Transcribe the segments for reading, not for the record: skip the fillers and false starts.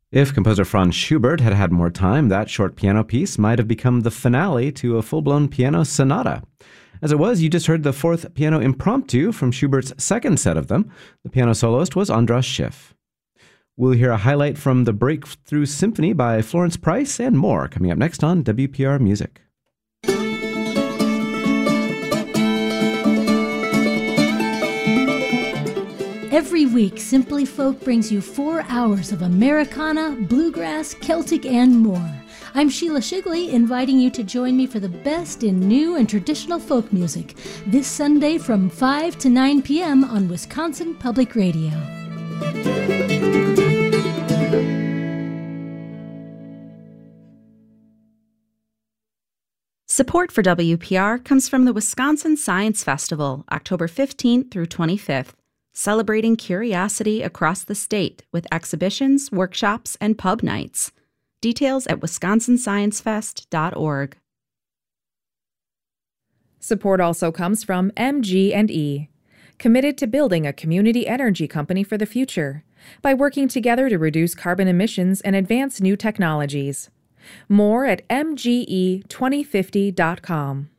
If composer Franz Schubert had had more time, that short piano piece might have become the finale to a full-blown piano sonata. As it was, you just heard the fourth piano impromptu from Schubert's second set of them. The piano soloist was Andras Schiff. We'll hear a highlight from the Breakthrough Symphony by Florence Price and more coming up next on WPR Music. Every week, Simply Folk brings you 4 hours of Americana, bluegrass, Celtic, and more. I'm Sheila Shigley, inviting you to join me for the best in new and traditional folk music this Sunday from 5 to 9 p.m. on Wisconsin Public Radio. Support for WPR comes from the Wisconsin Science Festival, October 15th through 25th, celebrating curiosity across the state with exhibitions, workshops, and pub nights. Details at wisconsinsciencefest.org. Support also comes from MG&E, committed to building a community energy company for the future by working together to reduce carbon emissions and advance new technologies. More at mge2050.com.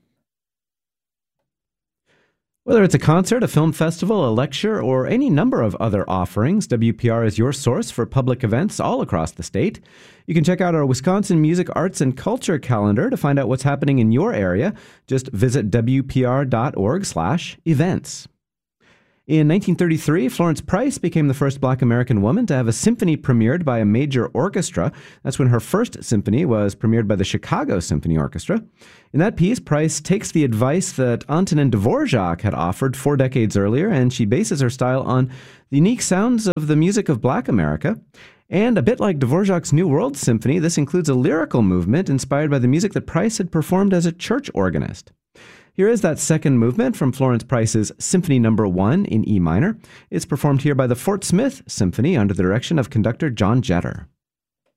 Whether it's a concert, a film festival, a lecture, or any number of other offerings, WPR is your source for public events all across the state. You can check out our Wisconsin Music, Arts, and Culture calendar to find out what's happening in your area. Just visit wpr.org/events. In 1933, Florence Price became the first Black American woman to have a symphony premiered by a major orchestra. That's when her first symphony was premiered by the Chicago Symphony Orchestra. In that piece, Price takes the advice that Antonin Dvorak had offered 4 decades earlier, and she bases her style on the unique sounds of the music of Black America. And a bit like Dvorak's New World Symphony, this includes a lyrical movement inspired by the music that Price had performed as a church organist. Here is that second movement from Florence Price's Symphony No. 1 in E minor. It's performed here by the Fort Smith Symphony under the direction of conductor John Jetter.